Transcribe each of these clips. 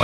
好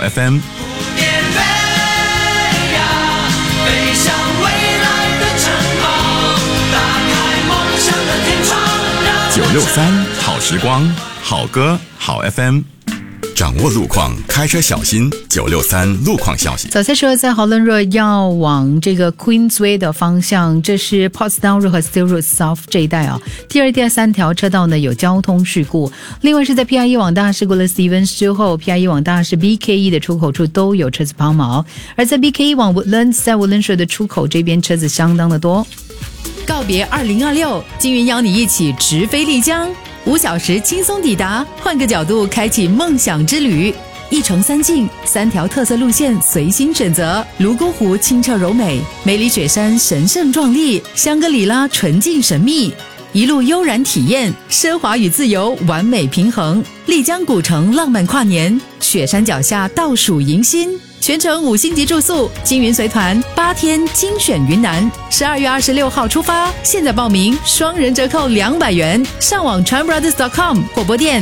FM。963好时光，好歌好 FM。掌握路况，开车小心。963路况消息。 早些时候在豪伦路要往这个 Queensway 的方向，这是 Portsdown Road 和 Still Road South 这一带啊。第二、第三条车道呢有交通事故。另外是在 PIE 往大市过了 Stevens 之后 ，PIE 往大市 BKE 的出口处都有车子抛锚，而在 BKE 往 Woodlands 在 Woodlands 的出口这边车子相当的多。 告别2026，金云邀你一起直飞丽江，5小时轻松抵达，换个角度开启梦想之旅。一城三境，3条特色路线随心选择。泸沽湖清澈柔美，梅里雪山神圣壮丽，香格里拉纯净神秘，一路悠然体验，奢华与自由完美平衡。丽江古城浪漫跨年，雪山脚下倒数迎新，全程5星级住宿，金云随团8天精选云南，12月26号出发，现在报名双人折扣200元，上网 chanbrothers.com 或拨电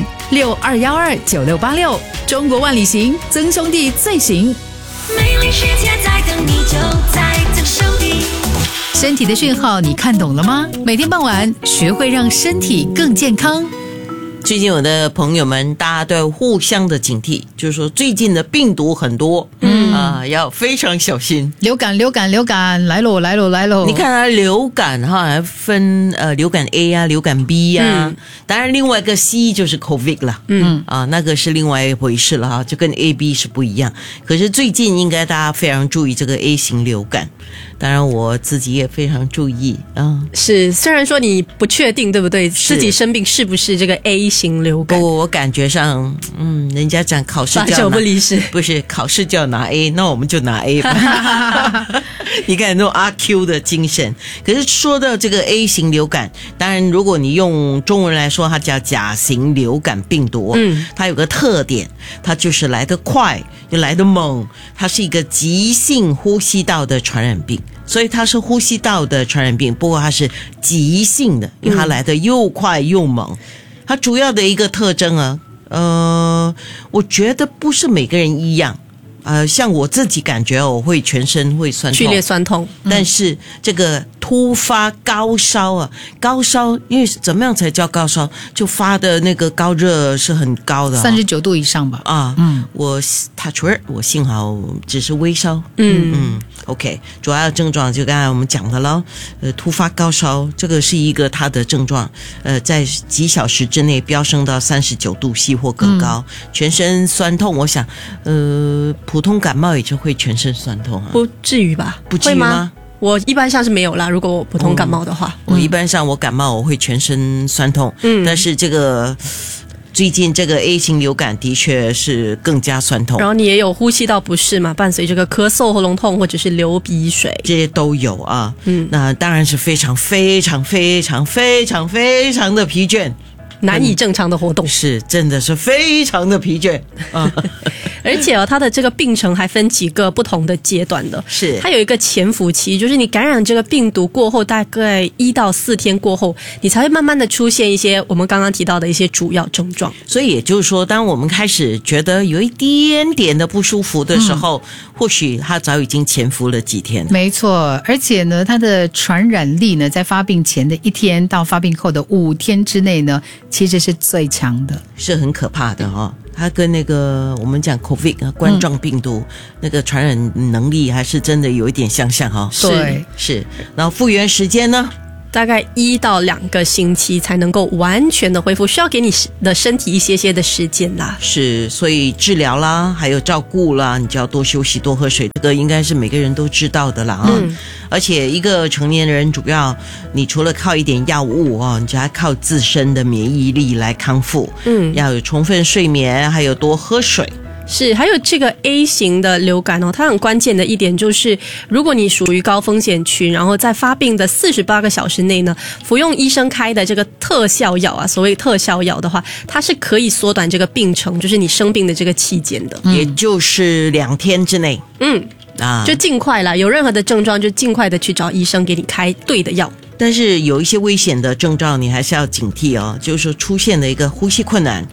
62129686。中国万里行，曾兄弟最行。 美丽世界在等你，就在曾兄弟。 身体的讯号你看懂了吗？每天傍晚学会让身体更健康。 最近我的朋友们大家都要互相的警惕，就是说最近的病毒很多，要非常小心。 流感来喽！ 你看它流感还分流感 A 啊，流感 B 啊，当然另外一个 C 就是 COVID 了，那个是另外一回事了就跟 A、B 是不一样。可是最近应该大家非常注意这个 A 型流感，当然我自己也非常注意是，虽然说你不确定对不对，自己生病是不是这个 A 型流感？ 我感觉上，人家讲考试就要八九不离十， 不是考试就要拿 A， 那我们就拿 A 吧。你看那种阿 Q 的精神。可是说到这个 A 型流感，当然如果你用中文来说，它叫甲型流感病毒。它有个特点，它就是来得快又来得猛，它是一个急性呼吸道的传染病。所以它是呼吸道的传染病，不过它是急性的，因为它来得又快又猛。它主要的一个特征我觉得不是每个人一样。像我自己感觉我会全身会酸痛， 剧烈酸痛， 但是这个突发高烧高烧，因为怎么样才叫高烧？就发的那个高热是很高的 39度以上吧。 我我幸好只是微烧。OK， 主要症状就刚才我们讲的了，突发高烧，这个是一个它的症状，在几小时之内飙升到39度C或更高，全身酸痛。我想，普通感冒也就会全身酸痛不至于吧？ 不至于吗？ 我一般上是没有啦，如果我普通感冒的话， 我一般上我感冒我会全身酸痛，但是这个最近这个 A 型流感的确是更加酸痛， 然后你也有呼吸道不适嘛，伴随这个咳嗽、喉咙痛或者是流鼻水， 这些都有那当然是非常非常非常非常非常的疲倦， 难以正常的活动， 是真的是非常的疲倦而且它的这个病程还分几个不同的阶段的， 是它有一个潜伏期，就是你感染这个病毒过后大概1到4天过后，你才会慢慢的出现一些我们刚刚提到的一些主要症状。 所以也就是说，当我们开始觉得有一点点的不舒服的时候，或许它早已经潜伏了几天了。 没错，而且呢，它的传染力呢，在发病前的1天到发病后的5天之内呢，其实是最强的， 是很可怕的它跟那个我们讲 COVID 冠状病毒那个传染能力还是真的有一点相像对， 是。然后复原时间呢？ 大概1到2个星期才能够完全的恢复，需要给你的身体一些的时间啦。 是，所以治疗啦，还有照顾啦，你就要多休息、多喝水，这个应该是每个人都知道的啦而且一个成年人，主要你除了靠一点药物你就还靠自身的免疫力来康复。要有充分睡眠，还有多喝水。 是，还有这个 A 型的流感它很关键的一点就是，如果你属于高风险群，然后在发病的48个小时内呢，服用医生开的这个特效药所谓特效药的话，它是可以缩短这个病程，就是你生病的这个期间的， 也就是2天之内。 就尽快啦，有任何的症状就尽快的去找医生给你开对的药。 但是有一些危险的症状你还是要警惕就是说出现了一个呼吸困难，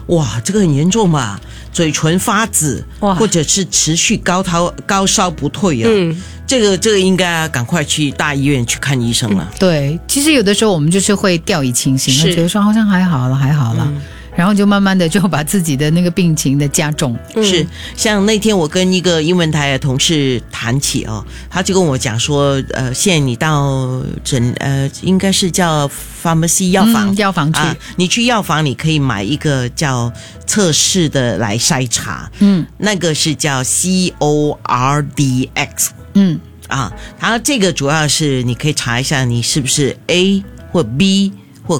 哇，这个很严重吧？嘴唇发紫， 哇或者是持续高烧不退啊。这个应该赶快去大医院去看医生了。 对，其实有的时候我们就是会掉以轻心， 是觉得说好像还好了，然后就慢慢的就把自己的那个病情的加重。 是，像那天我跟一个英文台的同事谈起哦，他就跟我讲说，现在你到应该是叫 pharmacy 药房， 药房去你去药房你可以买一个叫测试的来筛查，那个是叫 CORDX，它这个主要是你可以查一下你是不是 A 或 B。或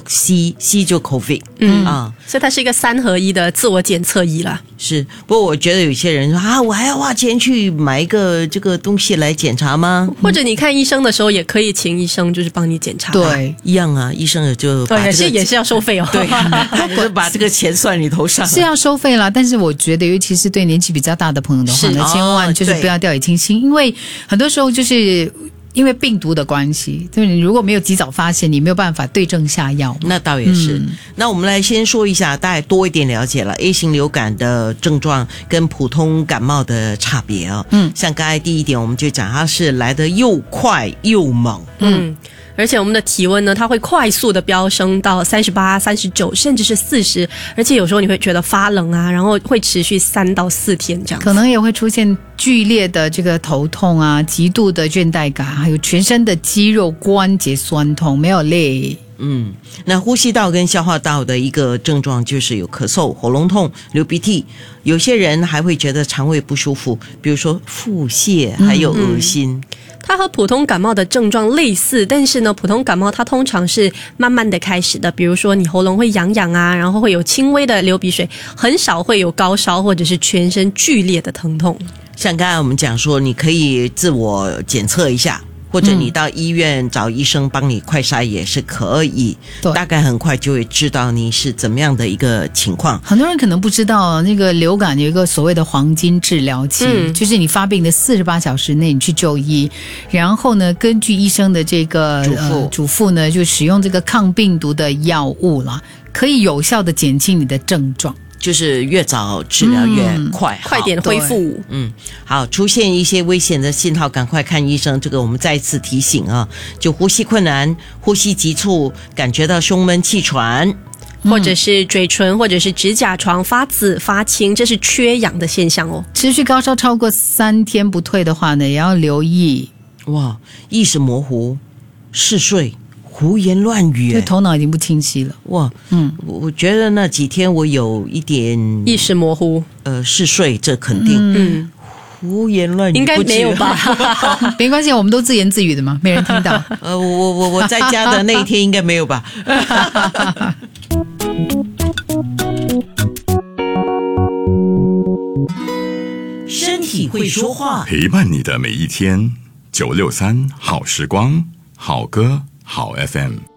C 就 COVID， 所以它是一个3合1的自我检测仪啦。 是，不过我觉得有些人说我还要花钱去买一个这个东西来检查吗？ 或者你看医生的时候也可以请医生就是帮你检查。 对， 一样啊，医生也就把也是要收费哦。 对，就把这个钱算你头上， 是要收费啦。但是我觉得，尤其是对年纪比较大的朋友的话呢，千万就是不要掉以轻心，因为很多时候就是因为病毒的关系，就是你如果没有及早发现，你没有办法对症下药。 那倒也是。那我们来先说一下，大概多一点了解了 A 型流感的症状跟普通感冒的差别哦。像刚才第一点，我们就讲它是来得又快又猛。 而且我们的体温呢，它会快速的飙升到38、39，甚至是40，而且有时候你会觉得发冷啊，然后会持续3到4天这样。 可能也会出现剧烈的这个头痛啊，极度的倦怠感，还有全身的肌肉关节酸痛，没有累。 那呼吸道跟消化道的一个症状就是有咳嗽、喉咙痛、流鼻涕，有些人还会觉得肠胃不舒服，比如说腹泻，还有恶心。 它和普通感冒的症状类似，但是呢，普通感冒它通常是慢慢的开始的，比如说你喉咙会痒痒啊，然后会有轻微的流鼻水，很少会有高烧或者是全身剧烈的疼痛。 像刚才我们讲说，你可以自我检测一下，或者你到医院找医生帮你快筛也是可以，大概很快就会知道你是怎么样的一个情况。 很多人可能不知道，那个流感有一个所谓的黄金治疗期，就是你发病的48小时内你去就医，然后呢，根据医生的这个嘱咐呢，就使用这个抗病毒的药物啦，可以有效的减轻你的症状。 就是越早治疗越快， 快点恢复。 好，出现一些危险的信号，赶快看医生。这个我们再次提醒啊，就呼吸困难、呼吸急促、感觉到胸闷气喘， 或者是嘴唇或者是指甲床发紫发青，这是缺氧的现象哦。 持续高烧超过3天不退的话呢，也要留意。 哇，意识模糊、嗜睡、胡言乱语， 就头脑已经不清晰了。 哇，我觉得那几天我有一点意识模糊， 嗜睡，这肯定。胡言乱语应该没有吧？ 没关系，我们都自言自语的嘛，没人听到。 我在家的那一天应该没有吧？身体会说话， 陪伴你的每一天。963好时光，好歌好 FM。